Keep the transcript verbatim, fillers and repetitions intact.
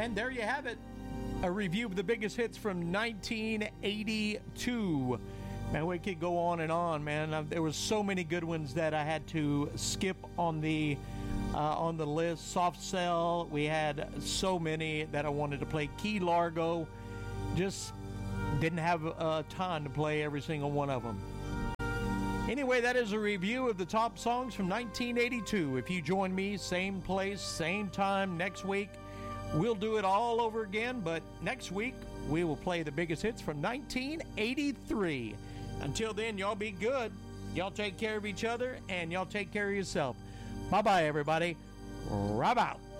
And there you have it. A review of the biggest hits from nineteen eighty-two. Man, we could go on and on, man. There was so many good ones that I had to skip on the uh, on the list. Soft Cell, we had so many that I wanted to play. Key Largo, just didn't have uh, time to play every single one of them. Anyway, that is a review of the top songs from nineteen eighty-two. If you join me, same place, same time next week, we'll do it all over again. But next week, we will play the biggest hits from nineteen eighty-three. Until then, y'all be good. Y'all take care of each other, and y'all take care of yourself. Bye-bye, everybody. Rob out.